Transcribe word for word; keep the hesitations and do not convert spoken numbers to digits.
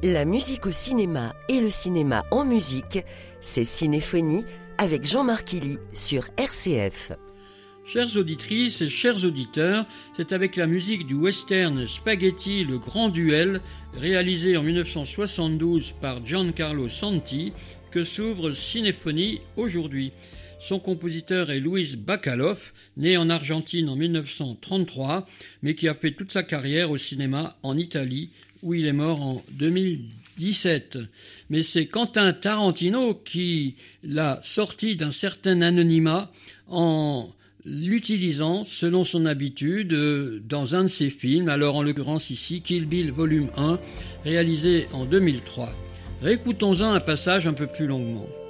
La musique au cinéma et le cinéma en musique, c'est Cinéphonie avec Jean-Marc Illy sur R C F. Chères auditrices et chers auditeurs, c'est avec la musique du western Spaghetti Le Grand Duel, réalisé en dix-neuf cent soixante-douze par Giancarlo Santi, que s'ouvre Cinéphonie aujourd'hui. Son compositeur est Luis Bacalov, né en Argentine en dix-neuf cent trente-trois, mais qui a fait toute sa carrière au cinéma en Italie, où il est mort en deux mille dix-sept. Mais c'est Quentin Tarantino qui l'a sorti d'un certain anonymat en l'utilisant selon son habitude dans un de ses films, alors en l'occurrence ici Kill Bill Volume un, réalisé en deux mille trois. Réécoutons-en un passage un peu plus longuement.